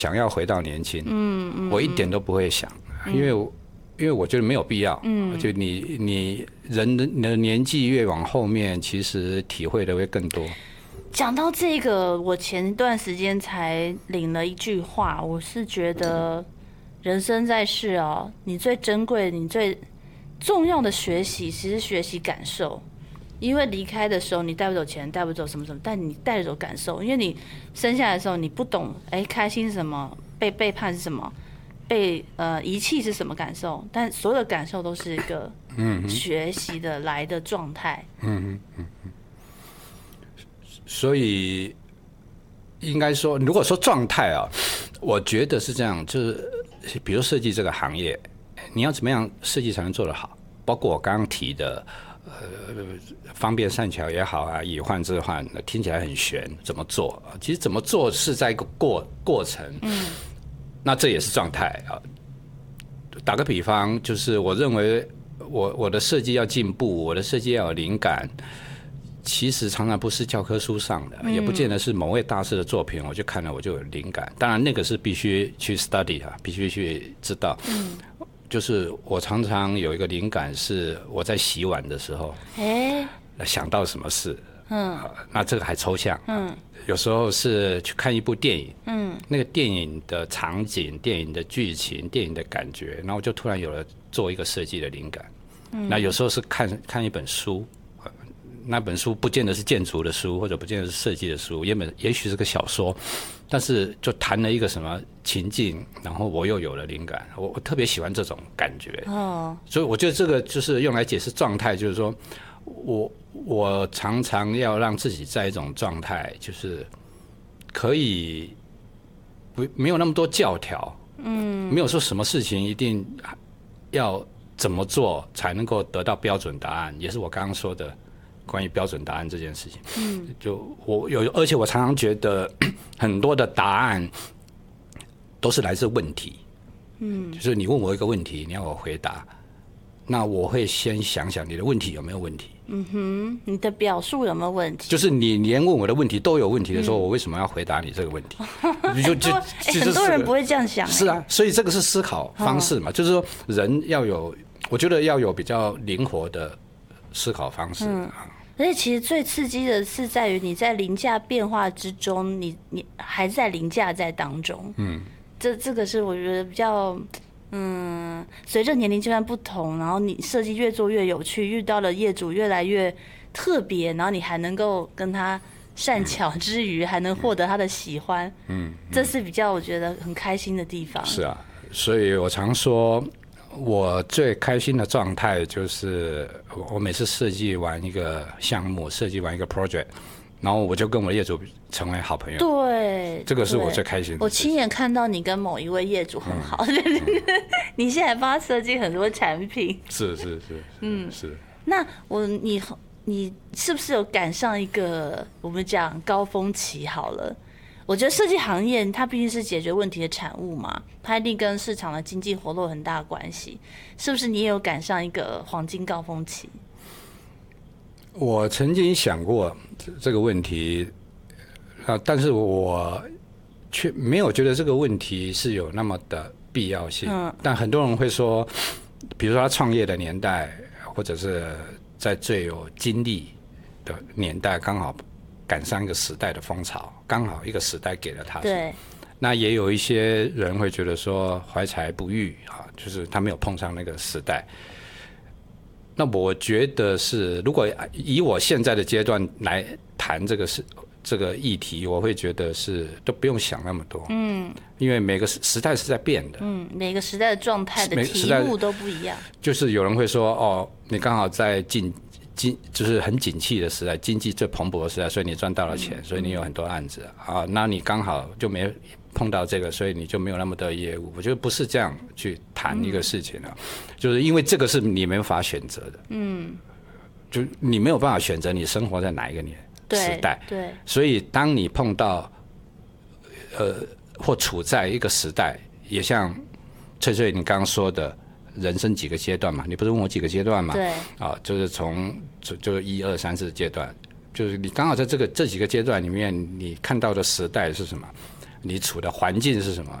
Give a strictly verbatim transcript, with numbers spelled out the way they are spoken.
想要回到年轻，嗯嗯，我一点都不会想，嗯、因为我因为我觉得没有必要，嗯，就你你人的你的年纪越往后面，其实体会的会更多。 讲到这个，我前一段时间才领了一句话，我是觉得人生在世哦，你最珍贵、你最重要的学习，其实学习感受。因为离开的时候，你带不走钱，带不走什么什么，但你带得走感受。因为你生下来的时候，你不懂，哎，开心是什么，被背叛是什么，被呃遗弃是什么感受，但所有的感受都是一个学习的来的状态。 嗯嗯嗯。所以应该说，如果说状态啊，我觉得是这样，就是比如设计这个行业，你要怎么样设计才能做得好？包括我刚刚提的。呃，方便善巧也好啊，以患置换，听起来很玄，怎么做？其实怎么做是在一个过过程，嗯，那这也是状态啊。打个比方，就是我认为我我的设计要进步，我的设计要有灵感，其实常常不是教科书上的，嗯、也不见得是某位大师的作品，我就看了我就有灵感。当然，那个是必须去 study 啊，必须去知道。嗯。就是我常常有一个灵感，是我在洗碗的时候，哎，想到什么事，嗯，那这个还抽象，嗯，有时候是去看一部电影，嗯，那个电影的场景、电影的剧情、电影的感觉，然后我就突然有了做一个设计的灵感。嗯，那有时候是看看一本书，那本书不见得是建筑的书，或者不见得是设计的书，也本也许是个小说。但是就谈了一个什么情境，然后我又有了灵感，我我特别喜欢这种感觉。哦，所以我觉得这个就是用来解释状态，就是说我我常常要让自己在一种状态，就是可以不没有那么多教条，嗯，没有说什么事情一定要怎么做才能够得到标准答案，也是我刚刚说的。关于标准答案这件事情，嗯，就我有，而且我常常觉得很多的答案都是来自问题，嗯，就是你问我一个问题，你要我回答，那我会先想想你的问题有没有问题， 嗯哼，你的表述有没有问题？ 就是你连问我的问题都有问题的时候，嗯、我为什么要回答你这个问题？ 就就、欸、很多人不会这样想、欸， 是啊，所以这个是思考方式嘛，哦、就是说人要有，我觉得要有比较灵活的思考方式。嗯， 而且其实最刺激的是在于你在凌驾变化之中，你你还在凌驾在当中。嗯，这这个是我觉得比较，嗯，随着年龄阶段不同，然后你设计越做越有趣，遇到了业主越来越特别，然后你还能够跟他善巧之余，还能获得他的喜欢。嗯，嗯这是比较我觉得很开心的地方。 是啊，所以我常说。我最开心的状态就是我每次设计完一个项目，设计完一个 project， 然后我就跟我的业主成为好朋友。 对， 这个是我最开心的。 我亲眼看到你跟某一位业主很好，嗯、你现在帮他设计很多产品。 是是是，嗯是。 那我你你是不是有赶上一个我们讲高峰期好了？我觉得设计行业它毕竟是解决问题的产物嘛，它一定跟市场的经济活络有很大的关系。是不是你也有赶上一个黄金高峰期？ 我曾经想过这个问题，啊，但是我却没有觉得这个问题是有那么的必要性。嗯，但很多人会说，比如说他创业的年代，或者是在最有精力的年代，刚好赶上一个时代的风潮，刚好一个时代给了他。 对。 那也有一些人会觉得说怀才不遇啊，就是他没有碰上那个时代。那我觉得是，如果以我现在的阶段来谈这个是这个议题，我会觉得是都不用想那么多。嗯。因为每个时代是在变的。 嗯，每个时代的状态的题目都不一样。 就是有人会说，哦，你刚好在进。经就是很景气的时代，经济最蓬勃的时代，所以你赚到了钱，嗯、所以你有很多案子啊。那你刚好就没碰到这个，所以你就没有那么多业务。我觉得不是这样去谈一个事情啊，嗯、就是因为这个是你没法选择的。嗯，就你没有办法选择你生活在哪一个年时代。 对， 所以当你碰到呃或处在一个时代，也像翠翠你刚刚说的。人生几个阶段嘛？你不是问我几个阶段嘛？ 对， 啊，就是从就就是一二三四阶段，就是你刚好在这个这几个阶段里面，你看到的时代是什么？ 你处的环境是什么？